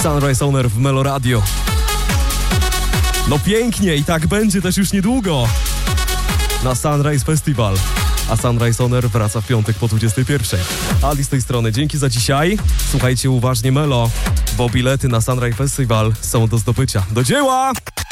Sunrise Owner w Melo Radio. No pięknie i tak będzie też już niedługo na Sunrise Festival. A Sunrise Owner wraca w piątek po 21. Ali z tej strony, dzięki za dzisiaj. Słuchajcie uważnie Melo, bo bilety na Sunrise Festival są do zdobycia. Do dzieła!